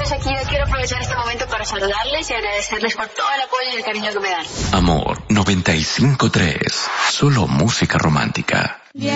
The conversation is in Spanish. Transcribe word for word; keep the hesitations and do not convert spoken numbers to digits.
Shakira, quiero aprovechar este momento para saludarles y agradecerles por todo el apoyo y el cariño que me dan. Amor noventa y cinco tres, solo música romántica.